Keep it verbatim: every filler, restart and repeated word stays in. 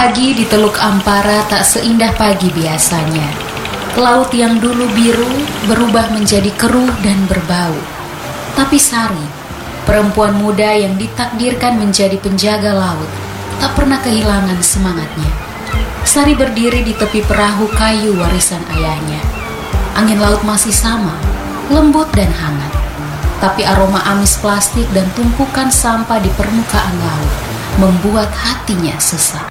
Pagi di Teluk Ampara tak seindah pagi biasanya. Laut yang dulu biru berubah menjadi keruh dan berbau. Tapi Sari, perempuan muda yang ditakdirkan menjadi penjaga laut, tak pernah kehilangan semangatnya. Sari berdiri di tepi perahu kayu warisan ayahnya. Angin laut masih sama, lembut dan hangat. Tapi aroma amis plastik dan tumpukan sampah di permukaan laut membuat hatinya sesak.